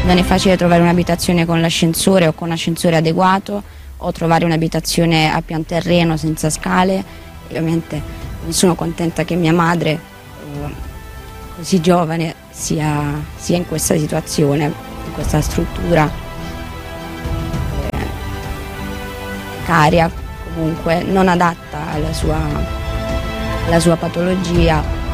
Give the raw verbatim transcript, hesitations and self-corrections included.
Non è facile trovare un'abitazione con l'ascensore o con ascensore adeguato, o trovare un'abitazione a pian terreno senza scale. E ovviamente non sono contenta che mia madre, eh, così giovane, sia, sia in questa situazione, in questa struttura eh, caria, comunque non adatta alla sua, alla sua patologia.